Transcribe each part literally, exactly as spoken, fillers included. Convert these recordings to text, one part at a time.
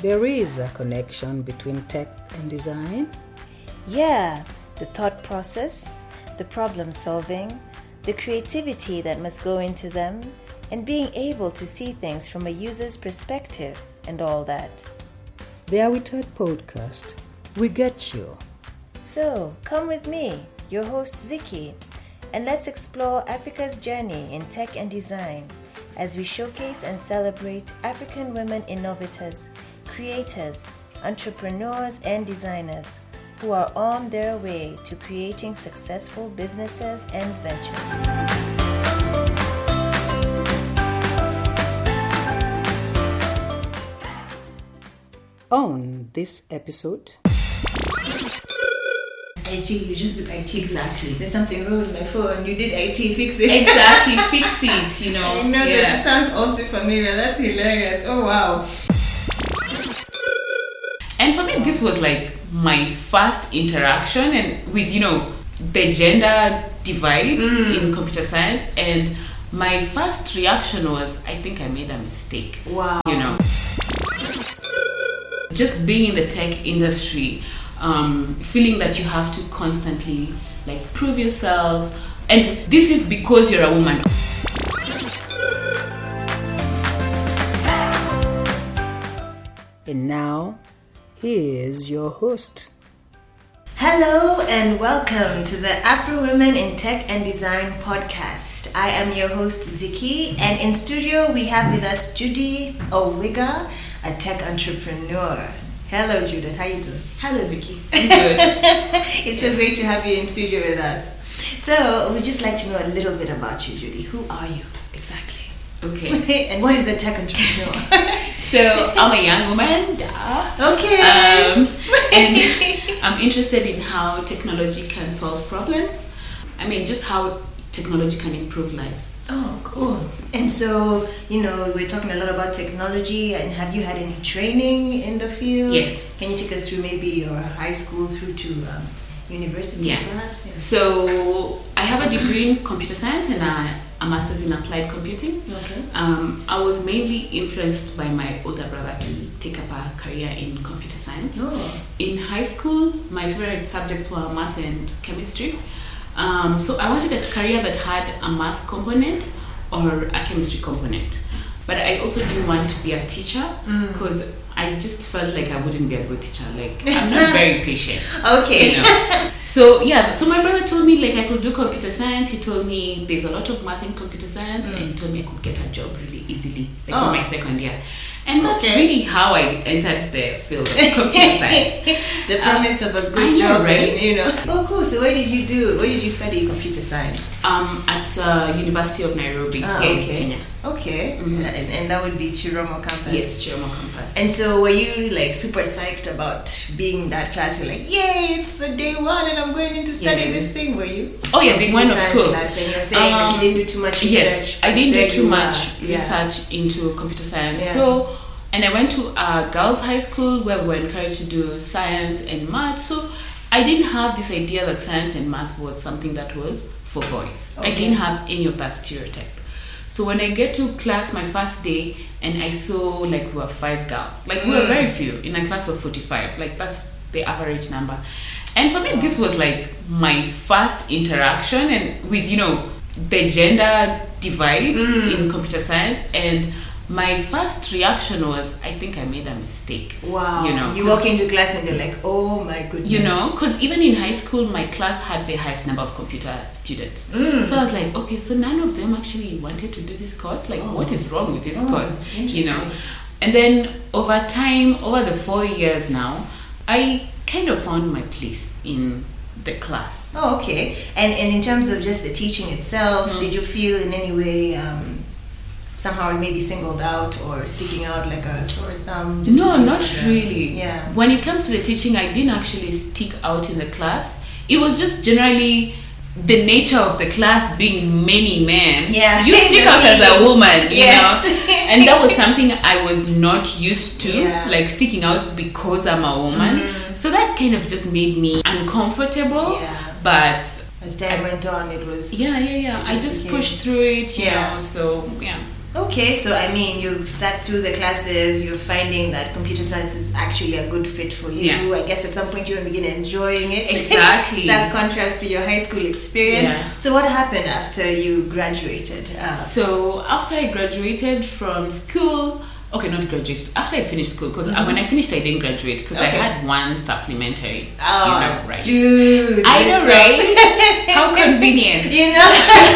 There is a connection between tech and design? Yeah, the thought process, the problem solving, the creativity that must go into them, and being able to see things from a user's perspective and all that. The Are We Taught podcast. We get you. So, come with me, your host Ziki, and let's explore Africa's journey in tech and design as we showcase and celebrate African women innovators, creators, entrepreneurs, and designers who are on their way to creating successful businesses and ventures. On this episode, I T, you just do I T. Exactly. There's something wrong with my phone. You did I T, fix it. Exactly, fix it, you know. I know yeah. that sounds all too familiar. That's hilarious. Oh, wow. And for me, this was like my first interaction and with, you know, the gender divide mm. in computer science. And my first reaction was, I think I made a mistake. Wow. You know. Just being in the tech industry, um, feeling that you have to constantly like prove yourself, and this is because you're a woman. And now, here's your host. Hello and welcome to the Afro Women in Tech and Design podcast. I am your host Ziki, and in studio we have with us Judy Owiga, a tech entrepreneur. Hello Judith, how you doing? Hello Ziki, I'm good. It's so great to have you in studio with us. So we'd just like to know a little bit about you, Judy. Who are you exactly? Okay. And what is a tech entrepreneur? So I'm a young woman, duh. Okay. Um, and I'm interested in how technology can solve problems. I mean, just how technology can improve lives. Oh, cool. And so, you know, we're talking a lot about technology, and have you had any training in the field? Yes. Can you take us through maybe your high school through to um, university, yeah. perhaps? Yeah. So I have a degree in computer science and a, a master's in applied computing. Okay. Um, I was mainly influenced by my older brother to take up a career in computer science. Oh. In high school, my favorite subjects were math and chemistry. Um, so I wanted a career that had a math component or a chemistry component. But I also didn't want to be a teacher because mm. I just felt like I wouldn't be a good teacher. Like, I'm not very patient. Okay. You know? So yeah, so my brother told me like I could do computer science. He told me there's a lot of math in computer science, mm. and he told me I could get a job really easily, like oh. in my second year. And that's okay. really how I entered the field of computer science. The promise um, of a good I job, know, right? You know. Oh, cool. So where did you do? Where did you study computer science? Um, at uh, University of Nairobi, ah, here okay. in Kenya. Okay. Mm-hmm. And, and that would be Chiromo campus. Yes, Chiromo campus. And so, were you like super psyched about being that class? You're like, yay! It's the day one, and I'm going in to study yeah. this thing. Were you? Oh yeah, day one of school. Class, and you're saying um, like you didn't do too much research. Yes, I didn't do too much are. research yeah. into computer science. Yeah. So. And I went to a girls' high school where we were encouraged to do science and math. So I didn't have this idea that science and math was something that was for boys. Okay. I didn't have any of that stereotype. So when I get to class my first day and I saw like we were five girls, like mm. we were very few in a class of forty-five, like that's the average number. And for me, this was like my first interaction and with, you know, the gender divide mm. in computer science. And my first reaction was, I think I made a mistake. Wow. You know, you walk into class and they're like, oh my goodness. You know, because even in high school, my class had the highest number of computer students. Mm. So I was like, okay, so none of them actually wanted to do this course. Like, oh. what is wrong with this oh, course? You know? And then over time, over the four years now, I kind of found my place in the class. Oh, okay. And, and in terms of just the teaching itself, mm. did you feel in any way... Um, somehow maybe singled out or sticking out like a sore thumb? No, not really. Yeah. When it comes to the teaching, I didn't actually stick out in the class. It was just generally the nature of the class being many men. Yeah. You stick out as a woman, you yes. know. And that was something I was not used to, yeah. like sticking out because I'm a woman. Mm-hmm. So that kind of just made me uncomfortable. Yeah. But as time I, went on, it was... Yeah, yeah, yeah. I just became, pushed through it, you yeah. know, so, yeah. Okay, so I mean, you've sat through the classes, you're finding that computer science is actually a good fit for you. Yeah. I guess at some point you will begin enjoying it. Exactly. Stark contrast to your high school experience. Yeah. So what happened after you graduated? Uh, So after I graduated from school, okay, not graduated, after I finished school, because Mhm. when I finished, I didn't graduate because I Okay. had one supplementary. oh, you know, right? Dude, I know, this right? sucks. How convenient. You know?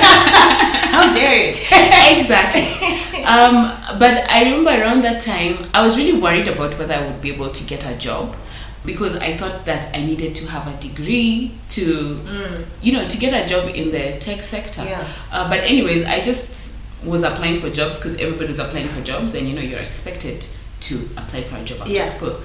How dare it? Exactly. Um, but I remember around that time, I was really worried about whether I would be able to get a job because I thought that I needed to have a degree to, Mm. you know, to get a job in the tech sector. Yeah. Uh, but anyways, I just was applying for jobs because everybody was applying for jobs, and you know, you're expected to apply for a job after Yeah. school.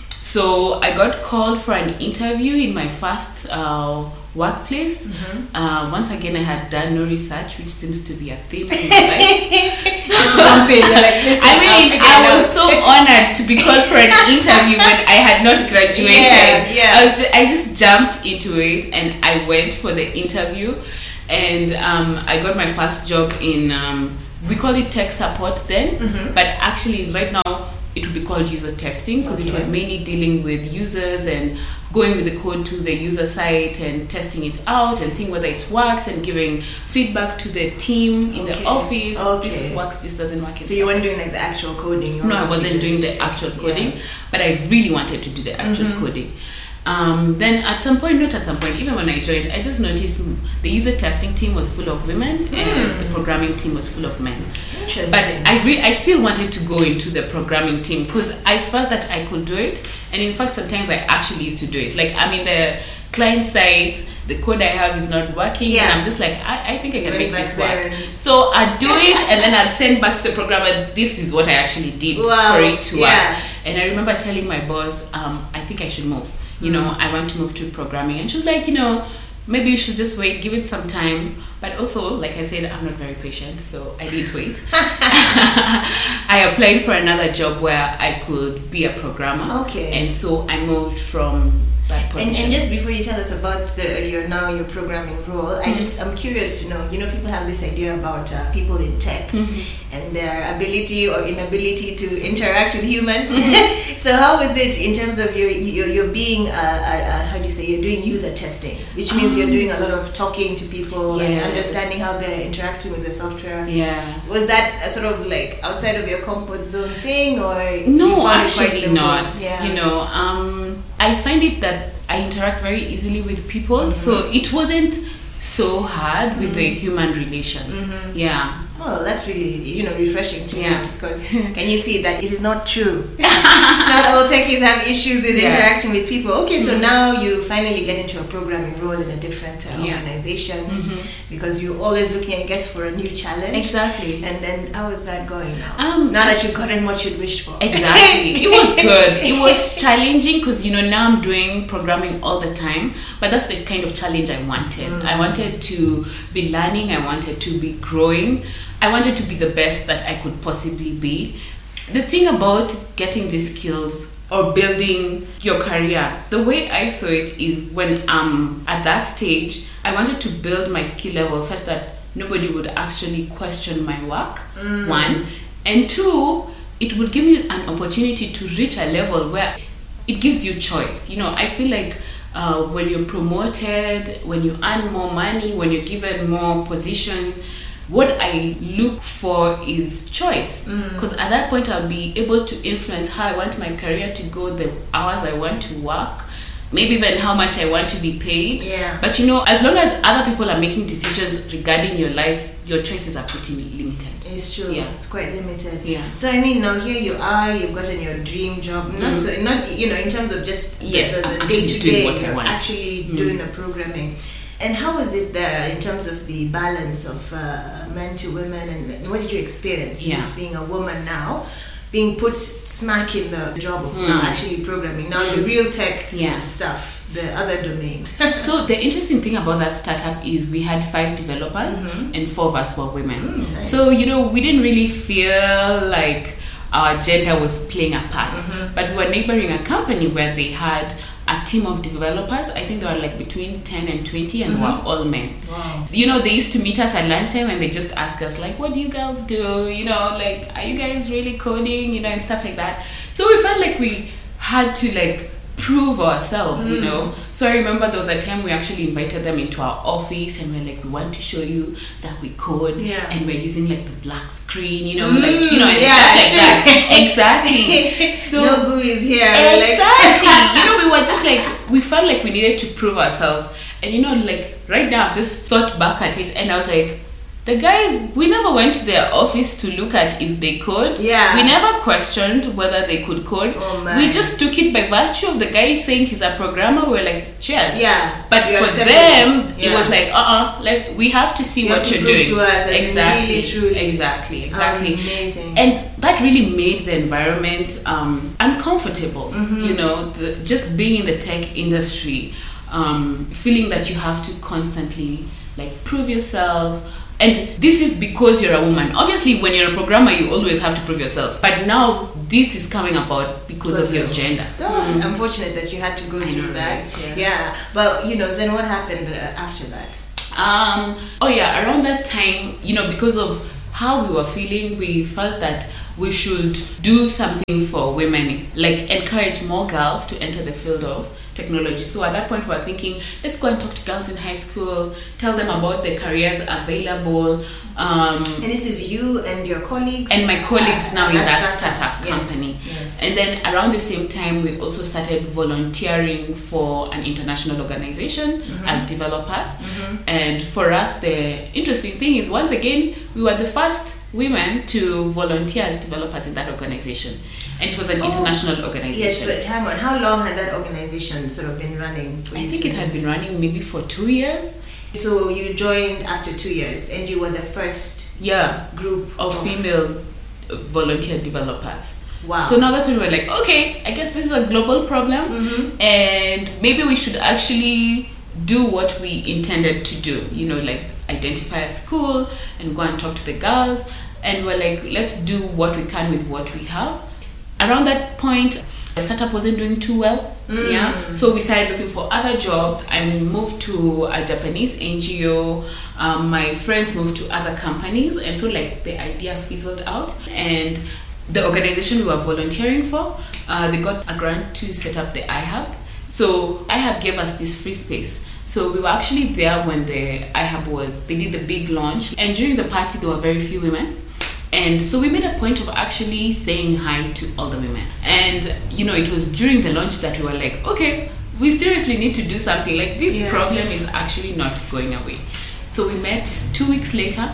So I got called for an interview in my first uh, workplace. Mhm. Uh, once again, I had done no research, which seems to be a theme in my life. Just jump in. You're like, listen, I I'll mean, figure I it was out. so honored to be called for an interview when I had not graduated. Yeah, yeah. I was just, I just jumped into it and I went for the interview, and um, I got my first job in um, we called it tech support then, Mhm. but actually right now it would be called user testing because it Okay. was mainly dealing with users and going with the code to the user site and testing it out and seeing whether it works and giving feedback to the team in Okay. the office. Okay. This works, this doesn't work. and So you stuff. weren't doing like the actual coding? You No, I obviously wasn't doing just- the actual coding, Yeah. but I really wanted to do the actual Mhm. coding. Um, then at some point, not at some point, even when I joined, I just noticed the user testing team was full of women and the programming team was full of men. Interesting. But I re- I still wanted to go into the programming team because I felt that I could do it. And in fact, sometimes I actually used to do it. Like, I'm in the client side, the code I have is not working, Yeah. and I'm just like, I, I think I can Going make back this there work. and- So I'd do it, and then I'd send back to the programmer, this is what I actually did Wow, for it to yeah. work. And I remember telling my boss, um, I think I should move. You know, Mm. I want to move to programming. And she was like, you know, maybe you should just wait, give it some time. But also, like I said, I'm not very patient, so I did wait. I applied for another job where I could be a programmer. Okay. And so I moved from that And, position. and just before you tell us about the, your now your programming role, I Mhm. just I'm curious to know. You know, people have this idea about uh, people in tech Mhm. and their ability or inability to interact with humans. So how is it in terms of your your, your being uh, uh, uh, how do you say you're doing user testing, which means you're Um, doing a lot of talking to people and yes. understanding how they're interacting with the software. Yeah. Was that a sort of like outside of your comfort zone thing, or you No, found it quite actually simple? not. Yeah. You know, um, I find it that I interact very easily with people, so it wasn't so hard with the human relations. Mhm. Yeah. Oh, that's really, you know, refreshing to Yeah. know, because can you see that it is not true? Not all techies have issues with Yeah. interacting with people. Okay, so Mhm. now you finally get into a programming role in a different uh, Yeah. organization Mhm. because you're always looking, I guess, for a new challenge. Exactly. And then how is that going now? Um, now that you've gotten what you'd wished for. Exactly. It was good. It was challenging because, you know, now I'm doing programming all the time, but that's the kind of challenge I wanted. Mm. I wanted to be learning, I wanted to be growing, I wanted to be the best that I could possibly be. The thing about getting these skills or building your career, the way I saw it is when I'm at that stage, I wanted to build my skill level such that nobody would actually question my work, Mm. one. And two, it would give me an opportunity to reach a level where it gives you choice. You know, I feel like uh, when you're promoted, when you earn more money, when you're given more position, what I look for is choice. Mm. Because at that point, I'll be able to influence how I want my career to go, the hours I want to work, maybe even how much I want to be paid. Yeah. But you know, as long as other people are making decisions regarding your life, your choices are pretty limited. It's true. Yeah. It's quite limited. Yeah. So I mean, now here you are. You've gotten your dream job. Not Mm. so, not you know, in terms of just the- Yes, the, I'm the actually day to doing day. what I You're want. actually Mm. doing the programming. And how is it there in terms of the balance of uh, men to women, and, and what did you experience Yeah. just being a woman now, being put smack in the job of Mm. now actually programming, now the Mm. real tech Yeah. stuff, the other domain. So the interesting thing about that startup is we had five developers Mhm. and four of us were women. Mm, nice. So, you know, we didn't really feel like our gender was playing a part. Mhm. But we were neighboring a company where they had a team of developers. I think they were like between ten and twenty, and Mm-hmm. they were all men. Wow. You know, they used to meet us at lunchtime and they just ask us like, what do you girls do? You know, like, are you guys really coding? You know, and stuff like that. So we felt like we had to like prove ourselves, you know. So I remember there was a time we actually invited them into our office and we're like, we want to show you that we code, Yeah. and we're using like the black screen, you know, like, you know, and yeah, stuff like sure. that. Exactly. So no G U I is here. exactly. You know, we were just like, we felt like we needed to prove ourselves. And you know, like right now I've just thought back at it and I was like, the guys, we never went to their office to look at if they could. Yeah. We never questioned whether they could code. Oh, man. We just took it by virtue of the guy saying he's a programmer. We're like, cheers. Yeah. But You for accepted them, it. it Yeah. was like, uh-uh, like we have to see You what have to you're prove doing. to us that it's exactly. really, truly exactly. Exactly. amazing. And that really made the environment um, uncomfortable. Mm-hmm. You know, the, just being in the tech industry, um, feeling that you have to constantly like prove yourself. And this is because you're a woman. Obviously, when you're a programmer, you always have to prove yourself. But now this is coming about because of your gender. Oh, unfortunate that you had to go I through know, that. right? Yeah. Yeah. But you know, then what happened uh, after that? Um, oh yeah, around that time, you know, because of how we were feeling, we felt that we should do something for women, like encourage more girls to enter the field of technology. So at that point we were thinking, let's go and talk to girls in high school, tell them about the careers available. Um, And this is you and your colleagues? and my colleagues now in That that startup. startup Yes, company. yes. And then around the same time, we also started volunteering for an international organization Mm-hmm. as developers. And for us, the interesting thing is, once again, we were the first women to volunteer as developers in that organization. And it was an Oh, international Yes, organization. but hang on. How long had that organization sort of been running? for I you think to- it had been running maybe for two years. So you joined after two years, and you were the first Yeah, group of female uh, volunteer developers. Wow. So now that's when we're like, okay, I guess this is a global problem, Mm-hmm. and maybe we should actually do what we intended to do, you know, like identify a school and go and talk to the girls. And we're like, let's do what we can with what we have. Around that point, the startup wasn't doing too well. Mm. Yeah. So we started looking for other jobs. I moved to a Japanese N G O. Um, my friends moved to other companies. And so like the idea fizzled out. And the organization we were volunteering for, uh, they got a grant to set up the iHub. So iHub gave us this free space. So we were actually there when the iHub was, they did the big launch. And during the party, there were very few women. And so we made a point of actually saying hi to all the women. And, you know, it was during the launch that we were like, okay, we seriously need to do something. Like, this Yeah. problem is actually not going away. So we met two weeks later.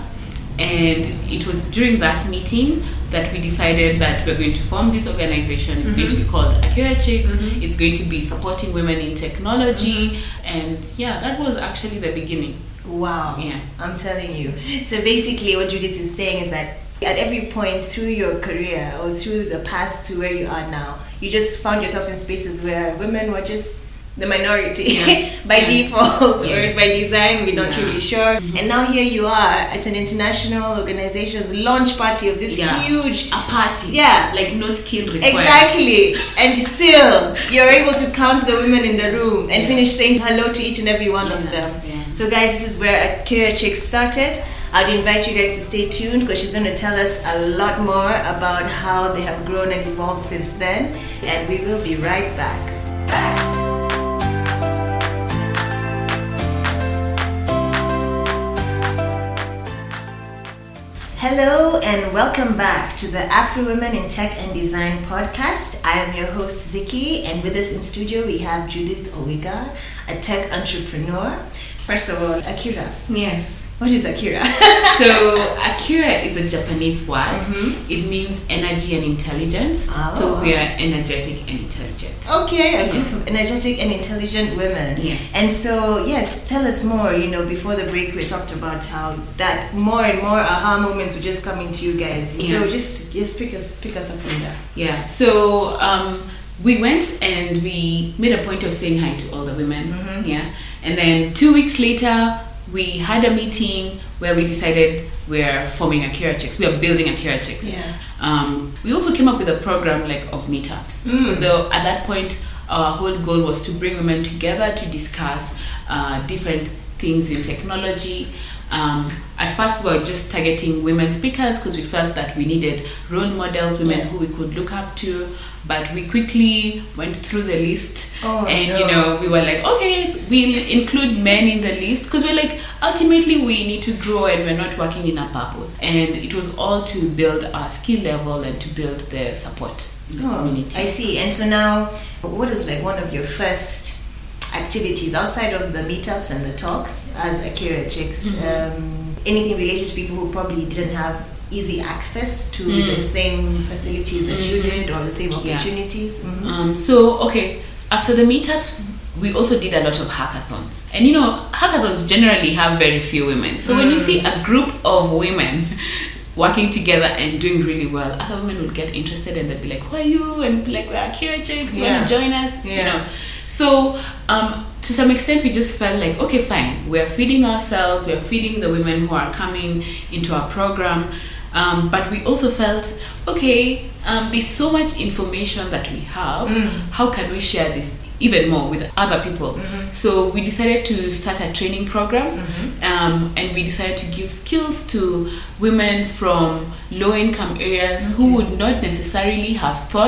And it was during that meeting that we decided that we're going to form this organization. It's going to be called Akira Chicks. It's going to be supporting women in technology. And yeah, that was actually the beginning. Wow. Yeah. I'm telling you. So basically what Judith is saying is that at every point through your career or through the path to where you are now, you just found yourself in spaces where women were just the minority Yeah. by Yeah. default Yes. or by design, we're not Yeah. really sure. And now here you are at an international organization's launch party of this Yeah. huge A party. Yeah. Like no skill required. Exactly, and still you're able to count the women in the room and finish saying hello to each and every one of Yeah, them. yeah. So, guys, this is where Akira Chicks started. I'd invite you guys to stay tuned because she's going to tell us a lot more about how they have grown and evolved since then, and we will be right back. Hello and welcome back to the Afro Women in Tech and Design podcast. I am your host Ziki, and with us in studio we have Judith Owiga, a tech entrepreneur. First of all, Akira. Yes. What is Akira? So Akira is a Japanese word. Mhm. It means energy and intelligence. Oh. So we are energetic and intelligent. Okay, a group Yeah. of energetic and intelligent women. Yes. And so, yes, tell us more. You know, before the break, we talked about how that more and more aha moments were just coming to you guys. So Yeah. just just pick us pick us up from there. Yeah. So um, we went and we made a point of saying hi to all the women. Mhm. Yeah. And then two weeks later, we had a meeting where we decided we're forming Akira Chicks. We are building Akira Chicks. Yes. Um, we also came up with a program like of meetups Mm. because though at that point our whole goal was to bring women together to discuss uh, different things in technology. Um, at first, we were just targeting women speakers because we felt that we needed role models, women Yeah. who we could look up to. But we quickly went through the list, Oh, and no. you know, we were like, okay, we'll include men in the list because we're like, ultimately, we need to grow, and we're not working in a bubble. And it was all to build our skill level and to build the support in the Oh, community. I see. And so now, what was like one of your first activities outside of the meetups and the talks as Akira Chicks? Mhm. Um, anything related to people who probably didn't have easy access to Mm. the same facilities that you Mhm. did or the same Yeah. opportunities? Mhm. Um, so, okay, after the meetups, we also did a lot of hackathons. And you know, hackathons generally have very few women. So when you Mm. see a group of women working together and doing really well, other women will get interested and they'll be like, who are you? And be like, we're Akira Chicks, you Yeah. want to join us? You Yeah. know. So um, to some extent, we just felt like, okay, fine, we're feeding ourselves, we're feeding the women who are coming into our program. Um, but we also felt, okay, um, there's so much information that we have. Mm. How can we share this even more with other people? Mhm. So we decided to start a training program, Mhm. um, and we decided to give skills to women from low-income areas who Okay. would not necessarily have thought